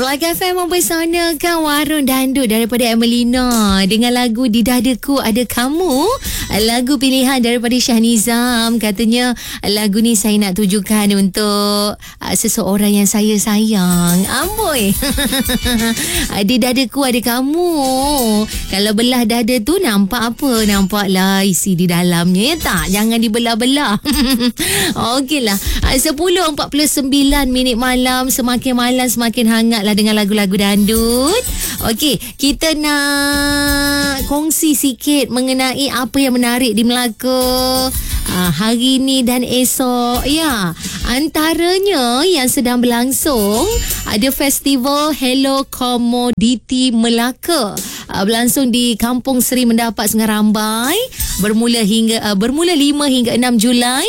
Melaka FM mempersanakan Warung Dandut daripada Emelina dengan lagu Di Dadaku Ada Kamu. Lagu pilihan daripada Shah Nizam. Katanya lagu ni saya nak tujukan untuk seseorang yang saya sayang. Amboi. Di Dadaku Ada Kamu. Kalau belah dada tu nampak apa? Nampaklah isi di dalamnya, ya tak? Jangan dibelah-belah. Okeylah. 10:49 malam. Semakin malam semakin hangatlah dengan lagu-lagu dandut. Okey, kita nak kongsi sikit mengenai apa yang menarik di Melaka hari ni dan esok. Ya, antaranya yang sedang berlangsung ada festival Hello Commodity Melaka. Berlangsung di Kampung Seri Mendapat Sungai Rambai bermula 5 hingga 6 Julai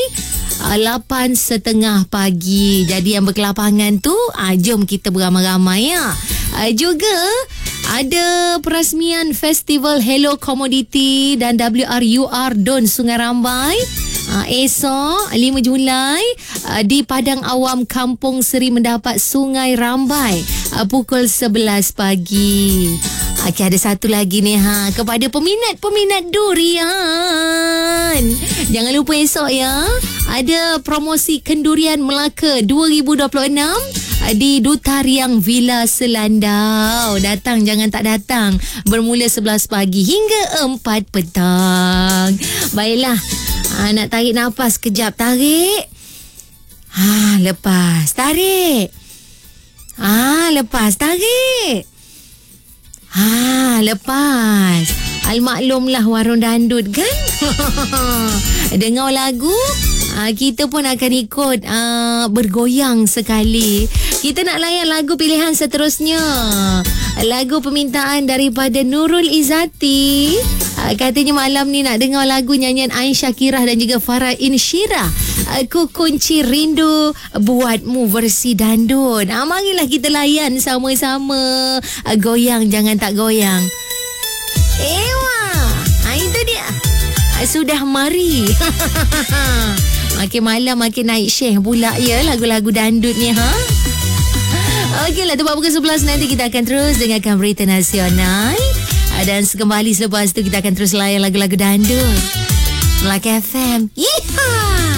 8:30 pagi. Jadi yang berkelapangan tu jom kita beramai-ramai ya. Juga ada perasmian festival Hello Commodity dan WRUR Don Sungai Rambai esok 5 Julai di Padang Awam Kampung Seri Mendapat Sungai Rambai pukul 11 pagi. Okey, ada satu lagi ni kepada peminat durian. Jangan lupa esok ya. Ada promosi Kendurian Melaka 2026 di Duta Riang Villa Selandau. Datang jangan tak datang. Bermula 11 pagi hingga 4 petang. Baiklah. Nak tarik nafas kejap. Tarik. Lepas. Tarik. Lepas. Tarik. Lepas. Almaklumlah Warung Dandut kan. Dengar lagu, kita pun akan ikut bergoyang sekali. Kita nak layan lagu pilihan seterusnya. Lagu permintaan daripada Nurul Izzati. Katanya malam ni nak dengar lagu nyanyian Ain Syakirah dan juga Farah Insyirah. Aku kunci rindu buatmu versi dandut. Marilah kita layan sama-sama. Goyang jangan tak goyang. Itu dia. Sudah mari. Makin malam makin naik syekh pula ya lagu-lagu dandut ni Okeylah, tempat pukul 11 nanti kita akan terus dengarkan berita nasional. Dan kembali selepas itu kita akan terus layan lagu-lagu dandut. Melaka FM. Yeehaw.